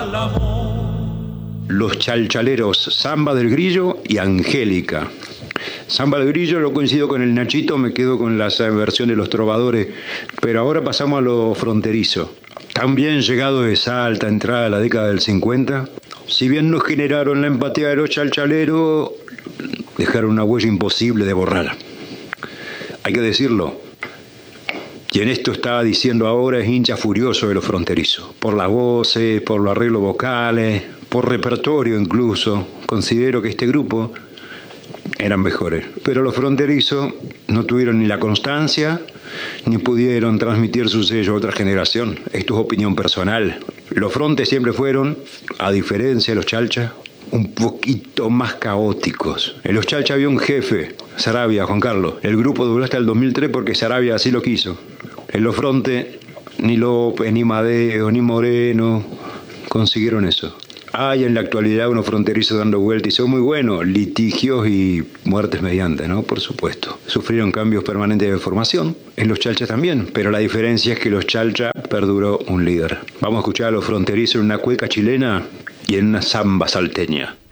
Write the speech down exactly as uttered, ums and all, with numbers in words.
Los chalchaleros Samba del Grillo y Angélica. Samba del Grillo lo coincido con el Nachito, me quedo con la versión de los trovadores, pero ahora pasamos a lo fronterizo. También llegado de Salta, entrada a la década del cincuenta, si bien no generaron la empatía de los chalchaleros, dejaron una huella imposible de borrar. Hay que decirlo, quien esto está diciendo ahora es hincha furioso de los fronterizos, por las voces, por los arreglos vocales, por repertorio incluso. Considero que este grupo eran mejores, pero los fronterizos no tuvieron ni la constancia ni pudieron transmitir su sello a otra generación. Esto es opinión personal. Los frontes siempre fueron, a diferencia de los chalchas, un poquito más caóticos. En los chalchas había un jefe, Saravia, Juan Carlos. El grupo duró hasta el dos mil tres porque Saravia así lo quiso. En los frontes ni López, ni Madeo, ni Moreno consiguieron eso. Hay en la actualidad unos fronterizos dando vueltas y son muy buenos, litigios y muertes mediante, ¿no? Por supuesto. Sufrieron cambios permanentes de formación, en los chalchas también, pero la diferencia es que los chalchas perduró un líder. Vamos a escuchar a los fronterizos en una cueca chilena y en una samba salteña.